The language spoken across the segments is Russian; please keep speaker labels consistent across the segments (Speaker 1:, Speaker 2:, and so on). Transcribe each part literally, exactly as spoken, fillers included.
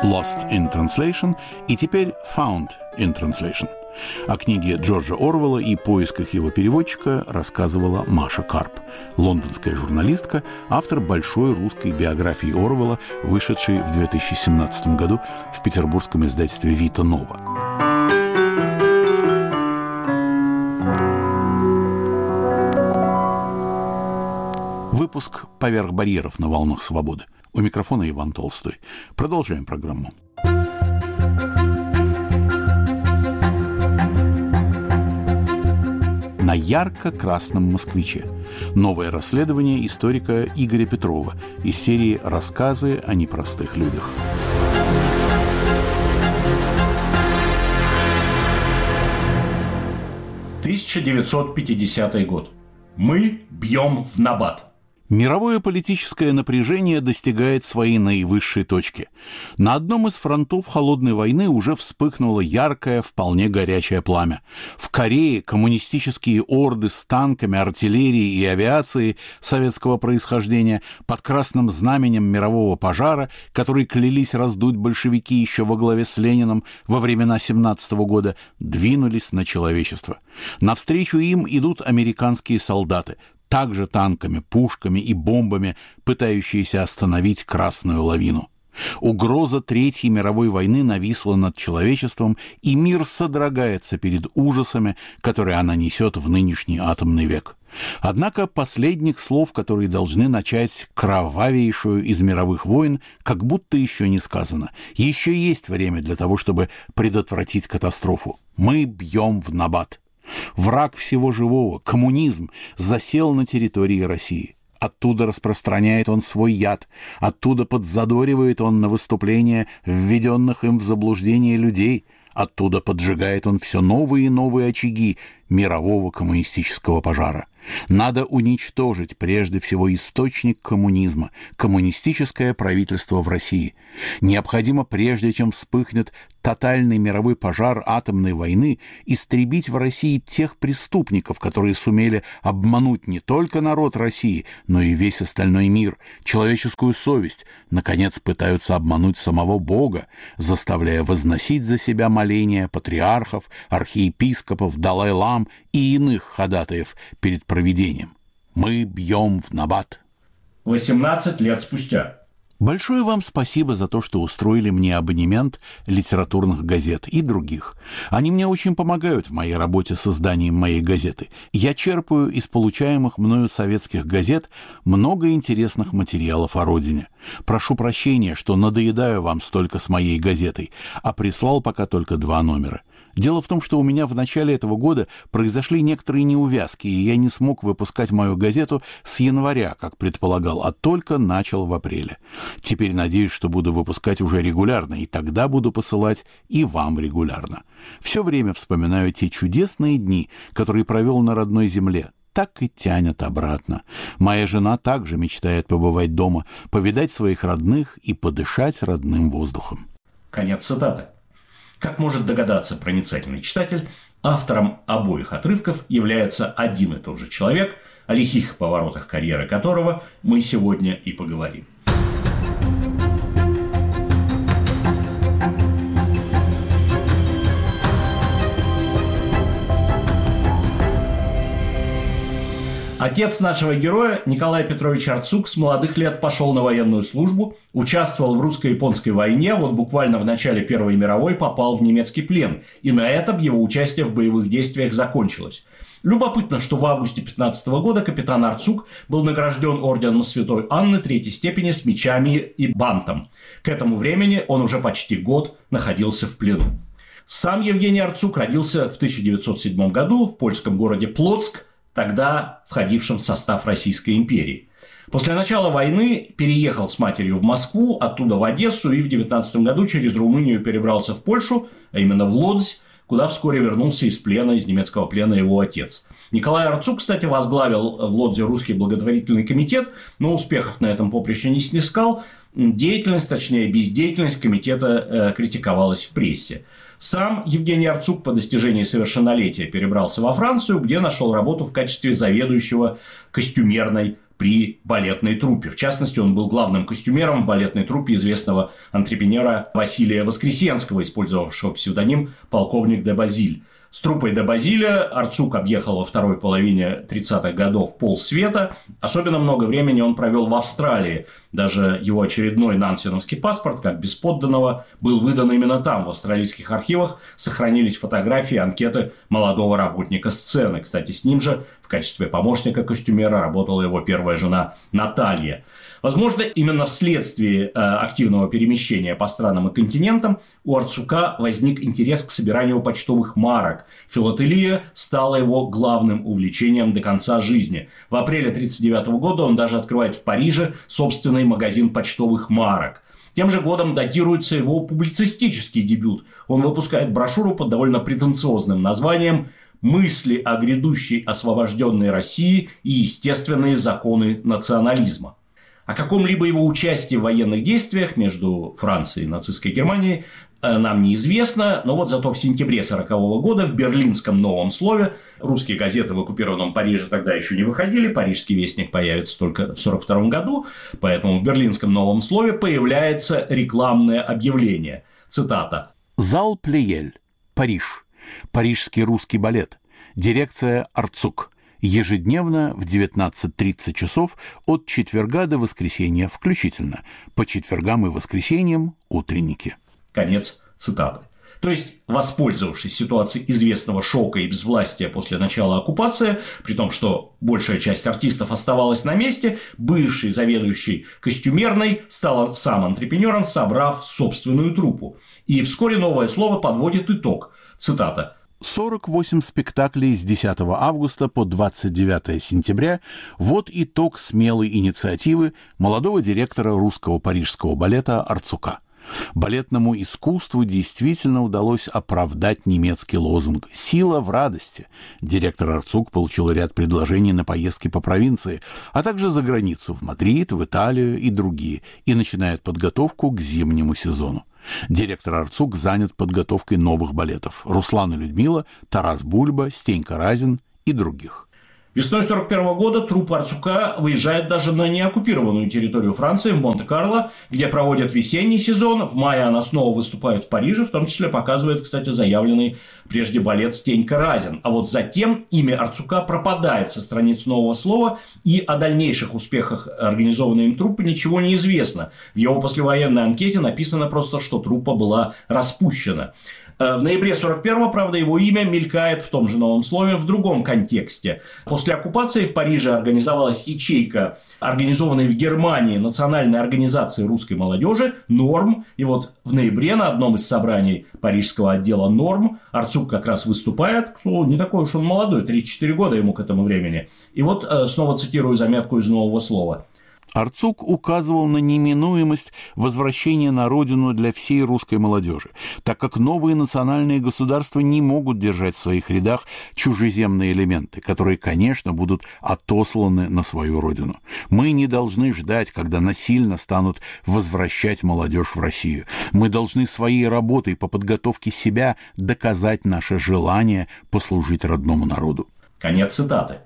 Speaker 1: Lost in Translation и теперь Found in Translation. О книге Джорджа Оруэлла и поисках его переводчика рассказывала Маша Карп, лондонская журналистка, автор большой русской биографии Оруэлла, вышедшей в две тысячи семнадцатом году в петербургском издательстве «Вита Нова». Выпуск «Поверх барьеров» на волнах свободы. У микрофона Иван Толстой. Продолжаем программу. На ярко-красном «Москвиче». Новое расследование историка Игоря Петрова из серии «Рассказы о непростых людях».
Speaker 2: тысяча девятьсот пятидесятый год. Мы бьем в набат.
Speaker 1: Мировое политическое напряжение достигает своей наивысшей точки. На одном из фронтов холодной войны уже вспыхнуло яркое, вполне горячее пламя. В Корее коммунистические орды с танками, артиллерией и авиацией советского происхождения под красным знаменем мирового пожара, который клялись раздуть большевики еще во главе с Лениным во времена семнадцатого года, двинулись на человечество. Навстречу им идут американские солдаты, также танками, пушками и бомбами, пытающиеся остановить Красную лавину. Угроза Третьей мировой войны нависла над человечеством, и мир содрогается перед ужасами, которые она несет в нынешний атомный век. Однако последних слов, которые должны начать кровавейшую из мировых войн, как будто еще не сказано. Еще есть время для того, чтобы предотвратить катастрофу. Мы бьем в набат. Враг всего живого, коммунизм, засел на территории России. Оттуда распространяет он свой яд, оттуда подзадоривает он на выступления введенных им в заблуждение людей, оттуда поджигает он все новые и новые очаги мирового коммунистического пожара. Надо уничтожить прежде всего источник коммунизма, коммунистическое правительство в России. Необходимо, прежде чем вспыхнет тотальный мировой пожар атомной войны, истребить в России тех преступников, которые сумели обмануть не только народ России, но и весь остальной мир, человеческую совесть, наконец пытаются обмануть самого Бога, заставляя возносить за себя моления патриархов, архиепископов, Далай-лам и иных ходатаев перед провидением. Мы бьем в набат.
Speaker 2: восемнадцать лет спустя.
Speaker 1: Большое вам спасибо за то, что устроили мне абонемент литературных газет и других. Они мне очень помогают в моей работе с изданием моей газеты. Я черпаю из получаемых мною советских газет много интересных материалов о родине. Прошу прощения, что надоедаю вам столько с моей газетой, а прислал пока только два номера. Дело в том, что у меня в начале этого года произошли некоторые неувязки, и я не смог выпускать мою газету с января, как предполагал, а только начал в апреле. Теперь надеюсь, что буду выпускать уже регулярно, и тогда буду посылать и вам регулярно. Все время вспоминаю те чудесные дни, которые провел на родной земле. Так и тянет обратно. Моя жена также мечтает побывать дома, повидать своих родных и подышать родным воздухом.
Speaker 2: Конец цитаты. Как может догадаться проницательный читатель, автором обоих отрывков является один и тот же человек, о лихих поворотах карьеры которого мы сегодня и поговорим. Отец нашего героя, Николай Петрович Арцук, с молодых лет пошел на военную службу, участвовал в русско-японской войне, вот буквально в начале Первой мировой попал в немецкий плен, и на этом его участие в боевых действиях закончилось. Любопытно, что в августе пятнадцатого года капитан Арцук был награжден орденом Святой Анны третьей степени с мечами и бантом. К этому времени он уже почти год находился в плену. Сам Евгений Арцук родился в тысяча девятьсот седьмом году в польском городе Плотск, тогда входившим в состав Российской империи. После начала войны переехал с матерью в Москву, оттуда в Одессу, и в девятнадцатом году через Румынию перебрался в Польшу, а именно в Лодзь, куда вскоре вернулся из плена, из немецкого плена его отец. Николай Арцук, кстати, возглавил в Лодзе русский благотворительный комитет, но успехов на этом поприще не снискал. Деятельность, точнее бездеятельность комитета э, критиковалась в прессе. Сам Евгений Арцук по достижении совершеннолетия перебрался во Францию, где нашел работу в качестве заведующего костюмерной при балетной труппе. В частности, он был главным костюмером в балетной труппе известного антрепренера Василия Воскресенского, использовавшего псевдоним «Полковник де Базиль». С труппой де Базиля Арцук объехал во второй половине тридцатых годов полсвета. Особенно много времени он провел в Австралии. Даже его очередной нансеновский паспорт, как бесподданного, был выдан именно там. В австралийских архивах сохранились фотографии и анкеты молодого работника сцены. Кстати, с ним же в качестве помощника костюмера работала его первая жена Наталья. Возможно, именно вследствие э, активного перемещения по странам и континентам у Арцука возник интерес к собиранию почтовых марок. Филателия стала его главным увлечением до конца жизни. В апреле тысяча девятьсот тридцать девятого года он даже открывает в Париже собственный магазин почтовых марок. Тем же годом датируется его публицистический дебют. Он выпускает брошюру под довольно претенциозным названием «Мысли о грядущей освобожденной России и естественные законы национализма». О каком-либо его участии в военных действиях между Францией и нацистской Германией нам неизвестно, но вот зато в сентябре сорокового года в берлинском «Новом слове» русские газеты в оккупированном Париже тогда еще не выходили, «Парижский вестник» появится только в сорок втором году, поэтому в берлинском «Новом слове» появляется рекламное объявление. Цитата.
Speaker 1: «Зал Плиель, Париж. Парижский русский балет. Дирекция Арцук. Ежедневно в девятнадцать тридцать часов от четверга до воскресенья включительно. По четвергам и воскресеньям утренники».
Speaker 2: Конец цитаты. То есть, воспользовавшись ситуацией известного шока и безвластия после начала оккупации, при том, что большая часть артистов оставалась на месте, бывший заведующий костюмерной стал сам антрепренером, собрав собственную труппу. И вскоре «Новое слово» подводит итог. Цитата.
Speaker 1: сорок восемь спектаклей с десятого августа по двадцать девятое сентября – вот итог смелой инициативы молодого директора русского парижского балета Арцука. Балетному искусству действительно удалось оправдать немецкий лозунг «Сила в радости». Директор Арцук получил ряд предложений на поездки по провинции, а также за границу, в Мадрид, в Италию и другие, и начинает подготовку к зимнему сезону. Директор Арцук занят подготовкой новых балетов «Руслан и Людмила», «Тарас Бульба», «Стенька Разин» и других.
Speaker 2: Весной сорок первого года труппа Арцука выезжает даже на неоккупированную территорию Франции, в Монте-Карло, где проводят весенний сезон. В мае она снова выступает в Париже, в том числе показывает, кстати, заявленный прежде балет «Стенька Разин». А вот затем имя Арцука пропадает со страниц «Нового слова», и о дальнейших успехах организованной им труппы ничего не известно. В его послевоенной анкете написано просто, что труппа была распущена. В ноябре сорок первого, правда, его имя мелькает в том же «Новом слове» в другом контексте. После оккупации в Париже организовалась ячейка, организованная в Германии Национальной организации русской молодежи «Норм». И вот в ноябре на одном из собраний парижского отдела «Норм» Арцук как раз выступает. К слову, не такой уж он молодой, тридцать четыре года ему к этому времени. И вот снова цитирую заметку из «Нового слова».
Speaker 1: Арцук указывал на неминуемость возвращения на родину для всей русской молодежи, так как новые национальные государства не могут держать в своих рядах чужеземные элементы, которые, конечно, будут отосланы на свою родину. Мы не должны ждать, когда насильно станут возвращать молодежь в Россию. Мы должны своей работой по подготовке себя доказать наше желание послужить родному народу.
Speaker 2: Конец цитаты.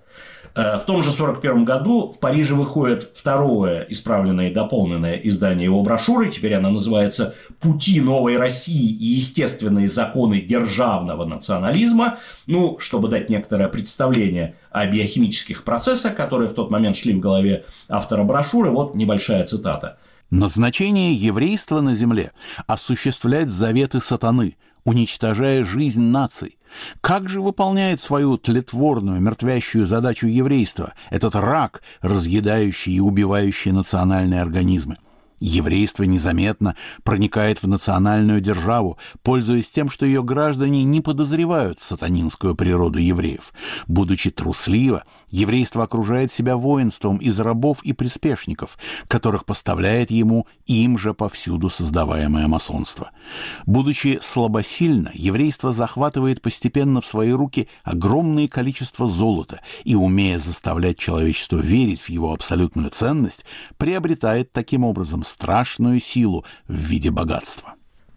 Speaker 2: В том же сорок первом году в Париже выходит второе исправленное и дополненное издание его брошюры. Теперь она называется «Пути новой России и естественные законы державного национализма». Ну, чтобы дать некоторое представление о биохимических процессах, которые в тот момент шли в голове автора брошюры, вот небольшая цитата.
Speaker 1: «Назначение еврейства на земле – осуществлять заветы сатаны, уничтожая жизнь наций. Как же выполняет свою тлетворную, мертвящую задачу еврейства этот рак, разъедающий и убивающий национальные организмы? Еврейство незаметно проникает в национальную державу, пользуясь тем, что ее граждане не подозревают сатанинскую природу евреев. Будучи трусливо, еврейство окружает себя воинством из рабов и приспешников, которых поставляет ему им же повсюду создаваемое масонство. Будучи слабосильно, еврейство захватывает постепенно в свои руки огромное количество золота и, умея заставлять человечество верить в его абсолютную ценность, приобретает таким образом страшную силу в виде богатства».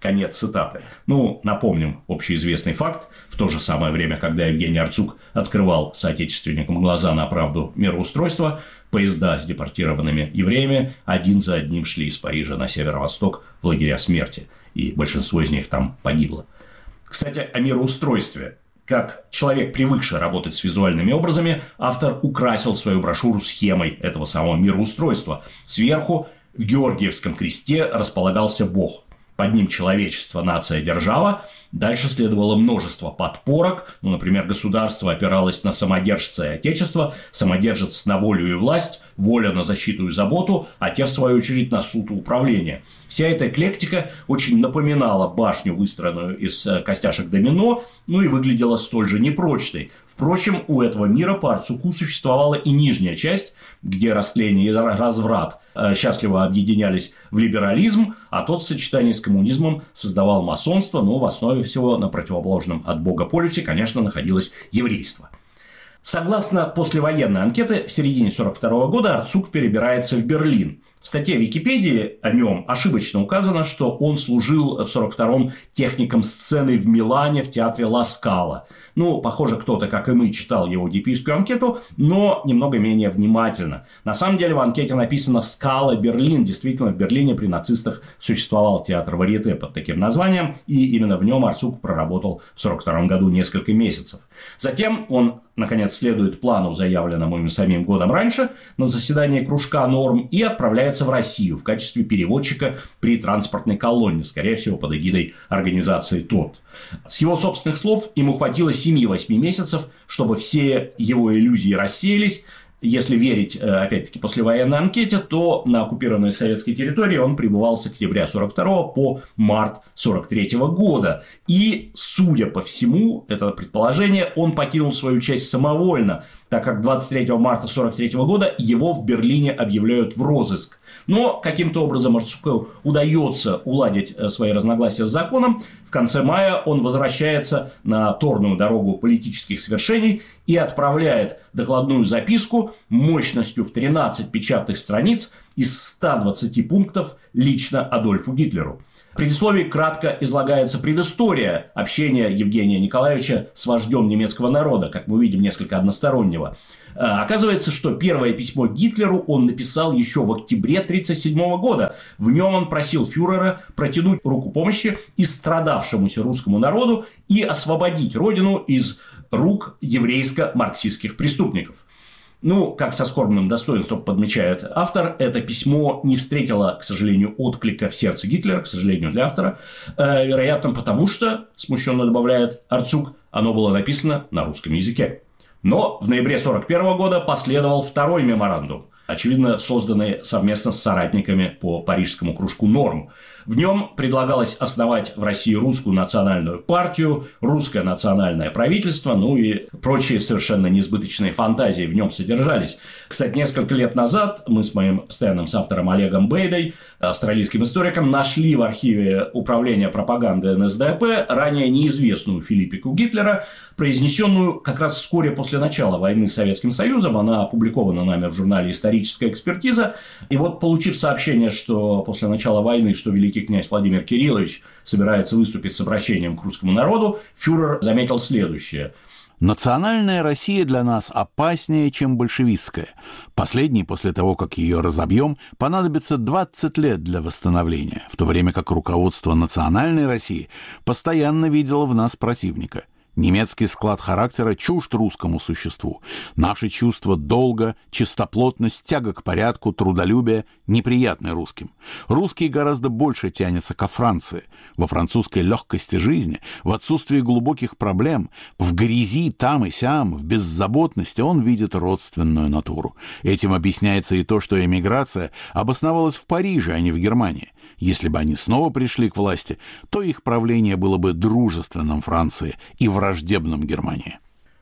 Speaker 2: Конец цитаты. Ну, напомним общеизвестный факт. В то же самое время, когда Евгений Арцук открывал соотечественникам глаза на правду мироустройства, поезда с депортированными евреями один за одним шли из Парижа на северо-восток в лагеря смерти. И большинство из них там погибло. Кстати, о мироустройстве. Как человек, привыкший работать с визуальными образами, автор украсил свою брошюру схемой этого самого мироустройства. Сверху в Георгиевском кресте располагался Бог. Под ним человечество, нация, держава. Дальше следовало множество подпорок. Ну, например, государство опиралось на самодержца и отечество, самодержец на волю и власть, воля на защиту и заботу, а те, в свою очередь, на суд и управление. Вся эта эклектика очень напоминала башню, выстроенную из костяшек домино, ну и выглядела столь же непрочной. Впрочем, у этого мира по Арцуку существовала и нижняя часть, где растление и разврат счастливо объединялись в либерализм, а тот в сочетании с коммунизмом создавал масонство, но в основе всего на противоположном от Бога полюсе, конечно, находилось еврейство. Согласно послевоенной анкеты, в середине сорок второго года Арцук перебирается в Берлин. В статье Википедии о нем ошибочно указано, что он служил в сорок втором техником сцены в Милане в театре Ла Скала. Ну, похоже, кто-то, как и мы, читал его дипийскую анкету, но немного менее внимательно. На самом деле в анкете написано «Скала, Берлин». Действительно, в Берлине при нацистах существовал театр варьете под таким названием, и именно в нем Арцук проработал в сорок втором году несколько месяцев. Затем он, наконец, следует плану, заявленному им самим годом раньше, на заседании кружка «Норм» и отправляется в Россию в качестве переводчика при транспортной колонне, скорее всего, под эгидой организации ТОТ. С его собственных слов, ему хватило семи-восьми месяцев, чтобы все его иллюзии рассеялись. Если верить, опять-таки, послевоенной анкете, то на оккупированной советской территории он пребывал с октября сорок второго по март сорок третьего года. И, судя по всему, это предположение, он покинул свою часть самовольно, так как двадцать третьего марта сорок третьего года его в Берлине объявляют в розыск. Но каким-то образом Арцуку удается уладить свои разногласия с законом. В конце мая он возвращается на торную дорогу политических свершений и отправляет докладную записку мощностью в тринадцать печатных страниц из ста двадцати пунктов лично Адольфу Гитлеру. В предисловии кратко излагается предыстория общения Евгения Николаевича с вождем немецкого народа, как мы видим, несколько одностороннего. Оказывается, что первое письмо Гитлеру он написал еще в октябре тысяча девятьсот тридцать седьмого года. В нем он просил фюрера протянуть руку помощи истрадавшемуся русскому народу и освободить родину из рук еврейско-марксистских преступников. Ну, как со скорбным достоинством подмечает автор, это письмо не встретило, к сожалению, отклика в сердце Гитлера, к сожалению, для автора, э, вероятно, потому что, смущенно добавляет Арцук, оно было написано на русском языке. Но в ноябре сорок первого года последовал второй меморандум, очевидно, созданный совместно с соратниками по парижскому кружку «Норм». В нем предлагалось основать в России русскую национальную партию, русское национальное правительство, ну и прочие совершенно несбыточные фантазии в нем содержались. Кстати, несколько лет назад мы с моим постоянным соавтором Олегом Бейдой, австралийским историком, нашли в архиве управления пропаганды эн эс дэ а пэ ранее неизвестную филиппику Гитлера, произнесенную как раз вскоре после начала войны с Советским Союзом. Она опубликована нами в журнале «Историческая экспертиза». И вот, получив сообщение, что после начала войны, что великий князь Владимир Кириллович собирается выступить с обращением к русскому народу, фюрер заметил следующее.
Speaker 1: Национальная Россия для нас опаснее, чем большевистская. Последней, после того, как ее разобьем, понадобится двадцать лет для восстановления, в то время как руководство национальной России постоянно видело в нас противника. Немецкий склад характера чужд русскому существу. Наши чувства долга, чистоплотность, тяга к порядку, трудолюбие неприятны русским. Русский гораздо больше тянется ко Франции. Во французской легкости жизни, в отсутствии глубоких проблем, в грязи там и сям, в беззаботности он видит родственную натуру. Этим объясняется и то, что эмиграция обосновалась в Париже, а не в Германии. Если бы они снова пришли к власти, то их правление было бы дружественным Франции и враждебным Германии.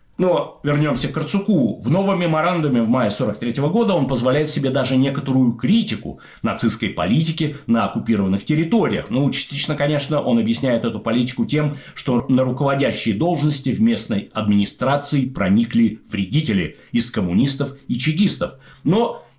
Speaker 2: Но вернемся к Арцуку. В новом меморандуме в мае сорок третьего года он позволяет себе даже некоторую критику нацистской политики на оккупированных территориях. Ну, частично, конечно, он объясняет эту политику тем, что на руководящие должности в местной администрации проникли вредители из коммунистов и чекистов. Но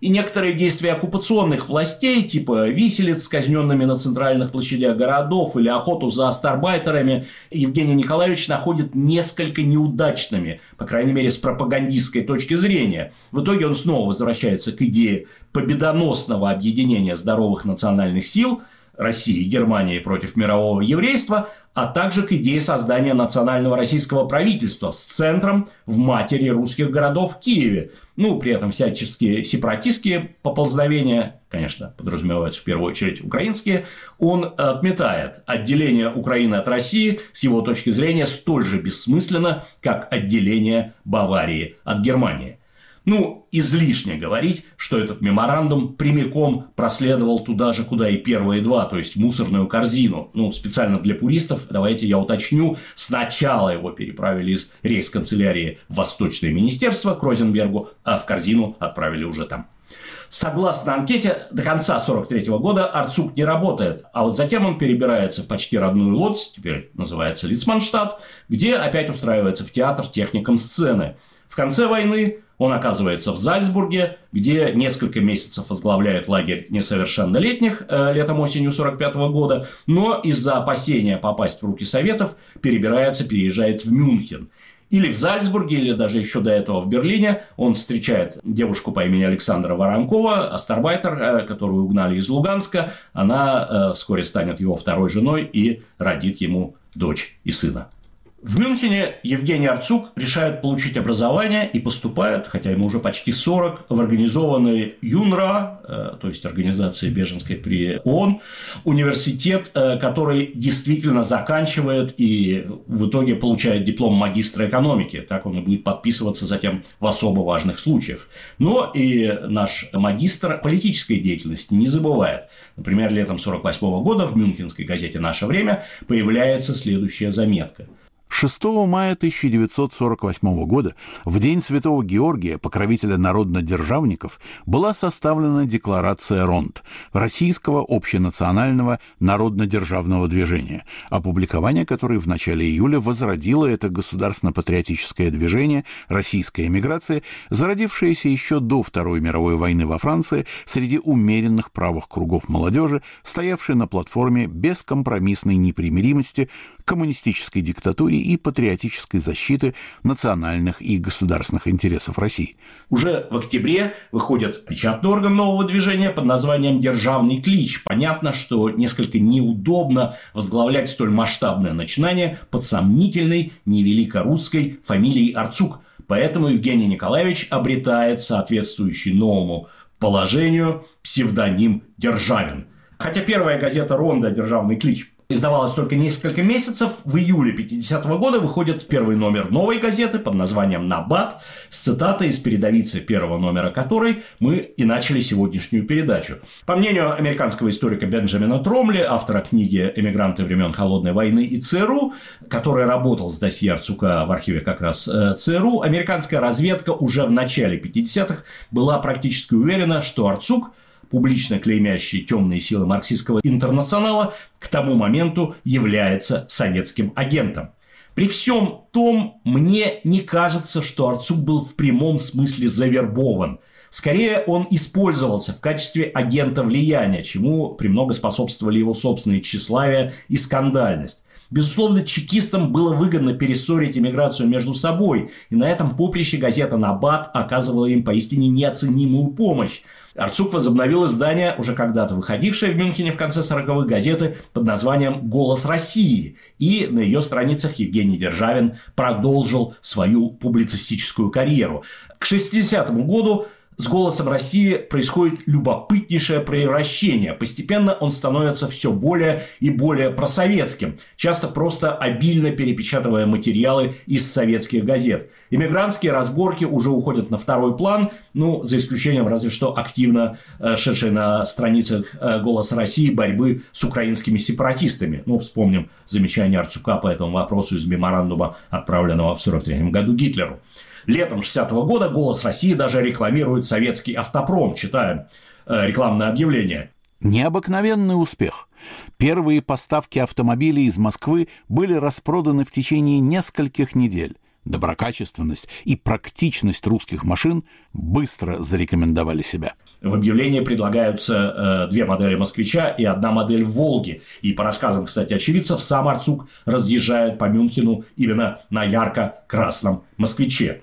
Speaker 2: и некоторые действия оккупационных властей, типа виселиц с казненными на центральных площадях городов или охоту за астарбайтерами, Евгений Николаевич находит несколько неудачными, по крайней мере, с пропагандистской точки зрения. В итоге он снова возвращается к идее победоносного объединения здоровых национальных сил России и Германии против мирового еврейства, а также к идее создания национального российского правительства с центром в матери русских городов в Киеве. Ну, при этом всяческие сепаратистские поползновения, конечно, подразумеваются в первую очередь украинские, он отметает. Отделение Украины от России, с его точки зрения, столь же бессмысленно, как отделение Баварии от Германии. Ну, излишне говорить, что этот меморандум прямиком проследовал туда же, куда и первые два, то есть в мусорную корзину. Ну, специально для пуристов, давайте я уточню, сначала его переправили из рейхсканцелярии в Восточное министерство к Розенбергу, а в корзину отправили уже там. Согласно анкете, до конца сорок третьего года Арцук не работает, а вот затем он перебирается в почти родную Лодзь, теперь называется Лицманштадт, где опять устраивается в театр техником сцены. В конце войны он оказывается в Зальцбурге, где несколько месяцев возглавляет лагерь несовершеннолетних э, летом-осенью сорок пятого года, но из-за опасения попасть в руки Советов перебирается, переезжает в Мюнхен. Или в Зальцбурге, или даже еще до этого в Берлине он встречает девушку по имени Александра Воронкова, астарбайтер, которую угнали из Луганска. Она э, вскоре станет его второй женой и родит ему дочь и сына. В Мюнхене Евгений Арцук решает получить образование и поступает, хотя ему уже почти сорок, в организованный ЮНРА, то есть организация беженской при ООН, университет, который действительно заканчивает и в итоге получает диплом магистра экономики. Так он и будет подписываться затем в особо важных случаях. Но и наш магистр политической деятельности не забывает. Например, летом сорок восьмого года в мюнхенской газете «Наше время» появляется следующая заметка.
Speaker 1: шестого мая тысяча девятьсот сорок восьмого года, в день Святого Георгия, покровителя народнодержавников, была составлена декларация РОНД – Российского общенационального народнодержавного движения, опубликование которой в начале июля возродило это государственно-патриотическое движение российской эмиграции, зародившееся еще до Второй мировой войны во Франции среди умеренных правых кругов молодежи, стоявшей на платформе бескомпромиссной непримиримости к коммунистической диктатуре и патриотической защиты национальных и государственных интересов России.
Speaker 2: Уже в октябре выходит печатный орган нового движения под названием «Державный клич». Понятно, что несколько неудобно возглавлять столь масштабное начинание под сомнительной невеликорусской фамилией Арцук. Поэтому Евгений Николаевич обретает соответствующий новому положению псевдоним Державин. Хотя первая газета «Ронда» «Державный клич» издавалась только несколько месяцев, в июле пятидесятого года выходит первый номер новой газеты под названием «Набат» с цитатой из передовицы первого номера которой мы и начали сегодняшнюю передачу. По мнению американского историка Бенджамина Тромли, автора книги «Эмигранты времен Холодной войны и ЦРУ», который работал с досье Арцука в архиве как раз ЦРУ, американская разведка уже в начале пятидесятых была практически уверена, что Арцук, публично клеймящий темные силы марксистского интернационала, к тому моменту является советским агентом. При всем том, мне не кажется, что Арцук был в прямом смысле завербован. Скорее, он использовался в качестве агента влияния, чему премного способствовали его собственные тщеславие и скандальность. Безусловно, чекистам было выгодно перессорить эмиграцию между собой, и на этом поприще газета «Набат» оказывала им поистине неоценимую помощь. Арцук возобновил издание, уже когда-то выходившее в Мюнхене в конце сороковых, газеты под названием «Голос России», и на ее страницах Евгений Державин продолжил свою публицистическую карьеру. К шестидесятому году с «Голосом России» происходит любопытнейшее превращение. Постепенно он становится все более и более просоветским, часто просто обильно перепечатывая материалы из советских газет. Эмигрантские разборки уже уходят на второй план, ну, за исключением разве что активно э, шедшей на страницах э, «Голоса России» борьбы с украинскими сепаратистами. Ну, вспомним замечание Арцука по этому вопросу из меморандума, отправленного в сорок третьем году Гитлеру. Летом шестидесятого года «Голос России» даже рекламирует советский автопром. Читаем э, рекламное объявление.
Speaker 1: Необыкновенный успех. Первые поставки автомобилей из Москвы были распроданы в течение нескольких недель. Доброкачественность и практичность русских машин быстро зарекомендовали себя.
Speaker 2: В объявлении предлагаются э, две модели «Москвича» и одна модель «Волги». И по рассказам, кстати, очевидцев, сам Арцук разъезжает по Мюнхену именно на ярко-красном «Москвиче».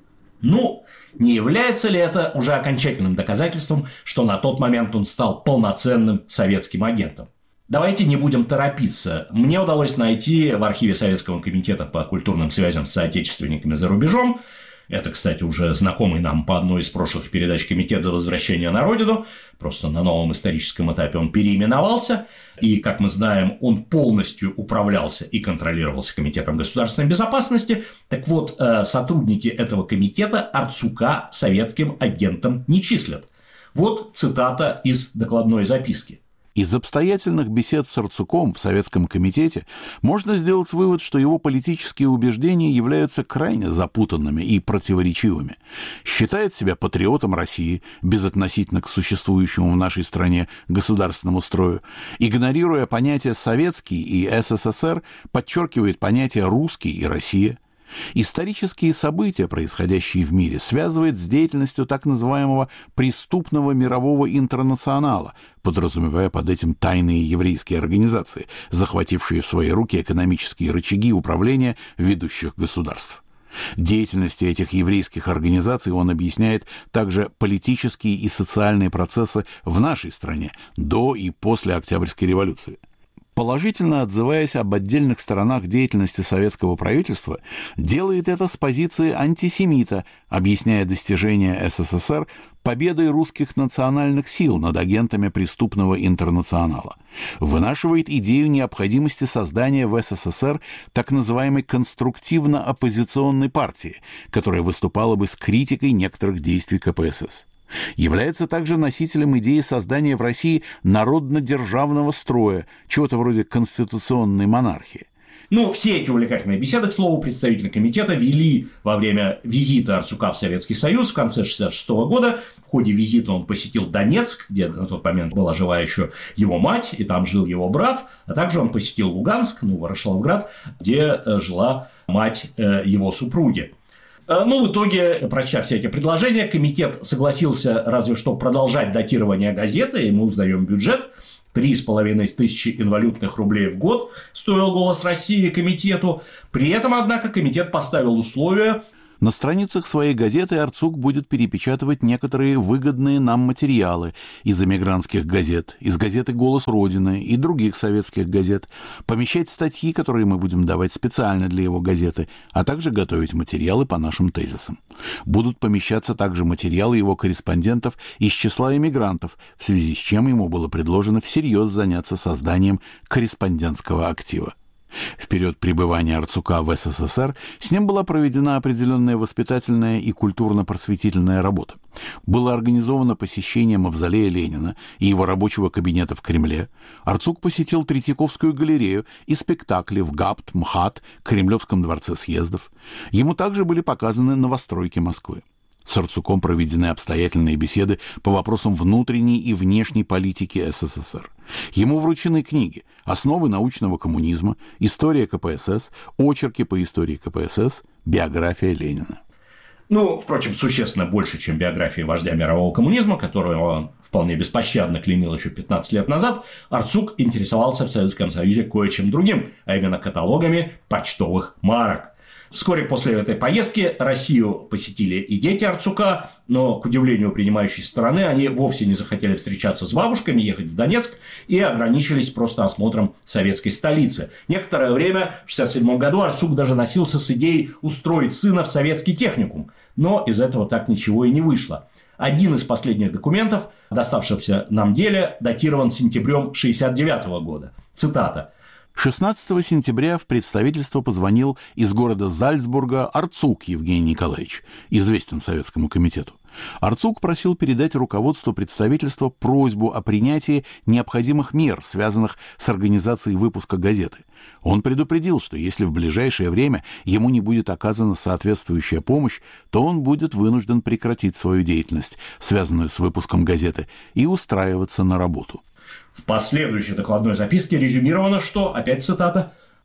Speaker 2: Ну, не является ли это уже окончательным доказательством, что на тот момент он стал полноценным советским агентом? Давайте не будем торопиться. Мне удалось найти в архиве Советского комитета по культурным связям с соотечественниками за рубежом, это, кстати, уже знакомый нам по одной из прошлых передач Комитет за возвращение на родину, просто на новом историческом этапе он переименовался, и, как мы знаем, он полностью управлялся и контролировался Комитетом государственной безопасности. Так вот, сотрудники этого комитета Арцука советским агентом не числят. Вот цитата из докладной записки.
Speaker 1: Из обстоятельных бесед с Арцуком в Советском комитете можно сделать вывод, что его политические убеждения являются крайне запутанными и противоречивыми. Считает себя патриотом России, безотносительно к существующему в нашей стране государственному строю, игнорируя понятия «советский» и «СССР», подчеркивает понятия «русский» и «Россия». Исторические события, происходящие в мире, связывает с деятельностью так называемого преступного мирового интернационала, подразумевая под этим тайные еврейские организации, захватившие в свои руки экономические рычаги управления ведущих государств. Деятельностью этих еврейских организаций он объясняет также политические и социальные процессы в нашей стране до и после Октябрьской революции. Положительно отзываясь об отдельных сторонах деятельности советского правительства, делает это с позиции антисемита, объясняя достижения СССР победой русских национальных сил над агентами преступного интернационала. Вынашивает идею необходимости создания в СССР так называемой конструктивно-оппозиционной партии, которая выступала бы с критикой некоторых действий ка пэ эс эс. Является также носителем идеи создания в России народно-державного строя, чего-то вроде конституционной монархии.
Speaker 2: Ну, все эти увлекательные беседы, к слову, представители комитета вели во время визита Арцука в Советский Союз в конце шестьдесят шестого года. В ходе визита он посетил Донецк, где на тот момент была жива еще его мать, и там жил его брат, а также он посетил Луганск, ну, Ворошиловград, где жила мать его супруги. Ну, в итоге, прочтя все эти предложения, комитет согласился разве что продолжать датирование газеты, и мы узнаем бюджет. Три с половиной тысячи инвалютных рублей в год стоил «Голос России» комитету. При этом, однако, комитет поставил условия.
Speaker 1: На страницах своей газеты Арцук будет перепечатывать некоторые выгодные нам материалы из эмигрантских газет, из газеты «Голос Родины» и других советских газет, помещать статьи, которые мы будем давать специально для его газеты, а также готовить материалы по нашим тезисам. Будут помещаться также материалы его корреспондентов из числа эмигрантов, в связи с чем ему было предложено всерьез заняться созданием корреспондентского актива. В период пребывания Арцука в эс эс эс эр с ним была проведена определенная воспитательная и культурно-просветительная работа. Было организовано посещение мавзолея Ленина и его рабочего кабинета в Кремле. Арцук посетил Третьяковскую галерею и спектакли в ГАПТ, МХАТ, Кремлевском дворце съездов. Ему также были показаны новостройки Москвы. С Арцуком проведены обстоятельные беседы по вопросам внутренней и внешней политики эс эс эс эр. Ему вручены книги «Основы научного коммунизма», «История ка пэ эс эс», «Очерки по истории ка пэ эс эс», «Биография Ленина».
Speaker 2: Ну, впрочем, существенно больше, чем биография вождя мирового коммунизма, которую он вполне беспощадно клеймил еще пятнадцать лет назад, Арцук интересовался в Советском Союзе кое-чем другим, а именно каталогами почтовых марок. Вскоре после этой поездки Россию посетили и дети Арцука, но, к удивлению принимающей стороны, они вовсе не захотели встречаться с бабушками, ехать в Донецк и ограничились просто осмотром советской столицы. Некоторое время, в шестьдесят седьмом году, Арцук даже носился с идеей устроить сына в советский техникум, но из этого так ничего и не вышло. Один из последних документов, доставшихся нам деле, датирован сентябрем шестьдесят девятого года. Цитата.
Speaker 1: шестнадцатого сентября в представительство позвонил из города Зальцбурга Арцук Евгений Николаевич, известен Советскому комитету. Арцук просил передать руководству представительства просьбу о принятии необходимых мер, связанных с организацией выпуска газеты. Он предупредил, что если в ближайшее время ему не будет оказана соответствующая помощь, то он будет вынужден прекратить свою деятельность, связанную с выпуском газеты, и устраиваться на работу.
Speaker 2: В последующей докладной записке резюмировано, что, опять цитата,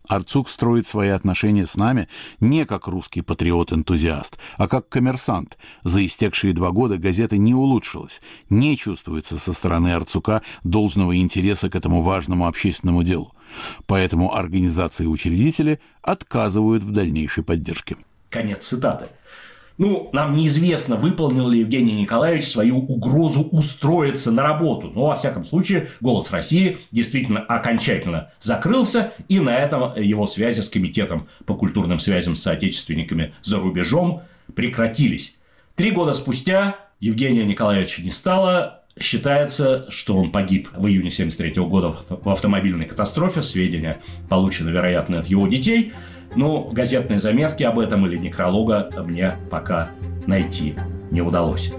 Speaker 1: Арцук строит свои отношения с нами не как русский патриот-энтузиаст, а как коммерсант. За истекшие два года газета не улучшилась. Не чувствуется со стороны Арцука должного интереса к этому важному общественному делу. Поэтому организации и учредители отказывают в дальнейшей поддержке.
Speaker 2: Конец цитаты. Ну, нам неизвестно, выполнил ли Евгений Николаевич свою угрозу устроиться на работу. Но, во всяком случае, «Голос России» действительно окончательно закрылся, и на этом его связи с Комитетом по культурным связям с соотечественниками за рубежом прекратились. Три года спустя Евгения Николаевича не стало. Считается, что он погиб в июне тысяча девятьсот семьдесят третьего года в автомобильной катастрофе. Сведения получены, вероятно, от его детей. Но газетные заметки об этом или некролога мне пока найти не удалось.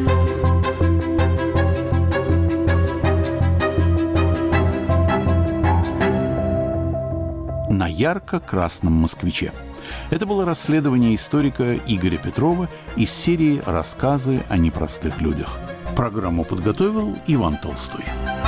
Speaker 1: На ярко-красном «Москвиче». Это было расследование историка Игоря Петрова из серии «Рассказы о непростых людях». Программу подготовил Иван Толстой.